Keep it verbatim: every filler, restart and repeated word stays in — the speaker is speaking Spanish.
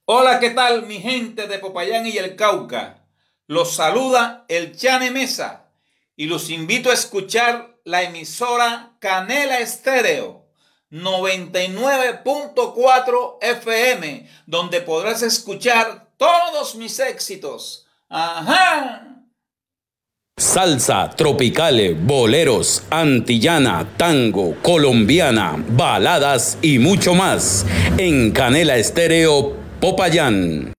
Hola, ¿qué tal mi gente de Popayán y el Cauca? Los saluda el Chane Mesa y los invito a escuchar la emisora Canela Estéreo noventa y nueve punto cuatro F M, donde podrás escuchar todos mis éxitos. ¡Ajá! Salsa, tropicales, boleros, antillana, tango, colombiana, baladas y mucho más en Canela Estéreo Popayán.